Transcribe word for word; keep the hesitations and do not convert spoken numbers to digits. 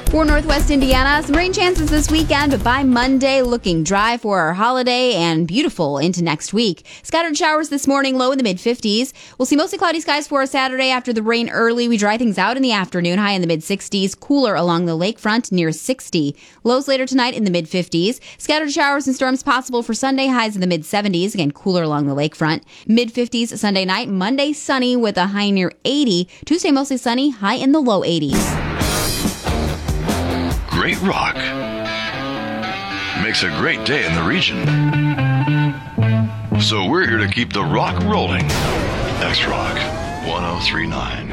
For Northwest Indiana, some rain chances this weekend, but by Monday, looking dry for our holiday and beautiful into next week. Scattered showers this morning, low in the mid-fifties. We'll see mostly cloudy skies for a Saturday after the rain early. We dry things out in the afternoon, high in the mid-sixties. Cooler along the lakefront, near sixty. Lows later tonight in the mid-fifties. Scattered showers and storms possible for Sunday, highs in the mid-seventies. Again, cooler along the lakefront. Mid-fifties Sunday night. Monday, sunny with a high near eighty. Tuesday, mostly sunny, high in the low eighties. Great rock makes a great day in the region. So we're here to keep the rock rolling. X-Rock one oh three point nine.